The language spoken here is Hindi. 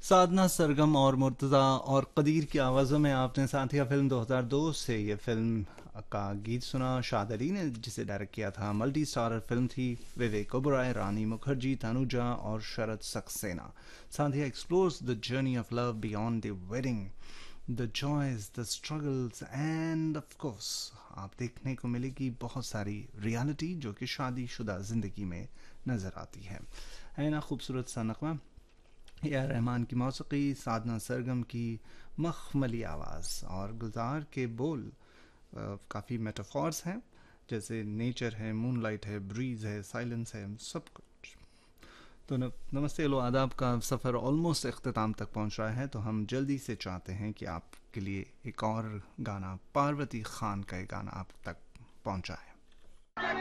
साधना सरगम और मुर्तज़ा और कदीर की आवाज़ों में आपने साथिया फिल्म 2002 से ये फिल्म का गीत सुना। शाद अली ने जिसे डायरेक्ट किया था। मल्टी स्टारर फिल्म थी। विवेक ओबराय, रानी मुखर्जी, तनुजा और शरद सक्सेना। साथिया explores the journey of love beyond the wedding, the joys, the struggles end of course आप देखने को मिलेगी बहुत सारी रियलिटी जो कि शादीशुदा ज़िंदगी में नज़र आती है ना। खूबसूरत सा नगमा, ए आर रहमान की मौसीकी, साधना सरगम की मखमली आवाज़ और गुलजार के बोल काफ़ी मेटाफॉर्स हैं, जैसे नेचर है, मूनलाइट है, ब्रीज है, साइलेंस है, सब कुछ। तो नमस्ते लो आदाब का सफ़र ऑलमोस्ट अख्ताम तक पहुंच रहा है, तो हम जल्दी से चाहते हैं कि आपके लिए एक और गाना, पार्वती खान का एक गाना आप तक पहुंचाएं।